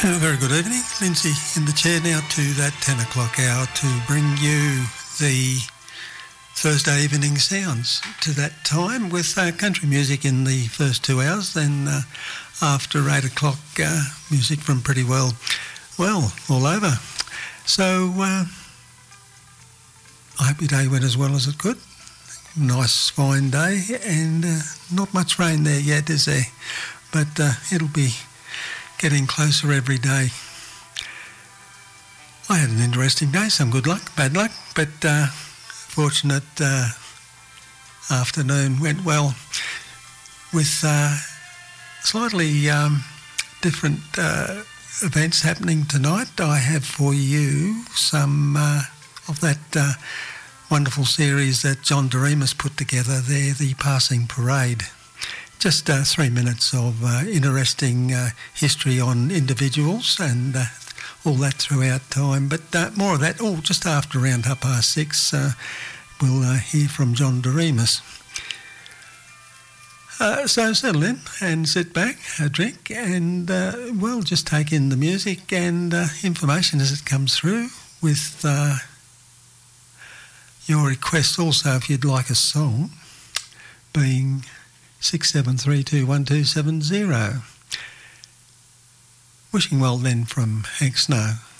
Very good evening. Lindsay in the chair now to that 10 o'clock hour to bring you the Thursday evening sounds to that time with country music in the first 2 hours. Then after 8 o'clock, music from pretty well all over. So I hope your day went as well as it could. Nice fine day and not much rain there yet, is there? But it'll be getting closer every day. I had an interesting day, some good luck, bad luck, but fortunate afternoon went well with slightly different events happening tonight. I have for you some of that wonderful series that John Doremus put together there, The Passing Parade. Just 3 minutes of interesting history on individuals and all that throughout time. But more of that, just after around 6:30, we'll hear from John Doremus. So settle in and sit back, drink, and, just take in the music and information as it comes through with your requests also if you'd like a song, being 67321270. Wishing well then from Hank Snow.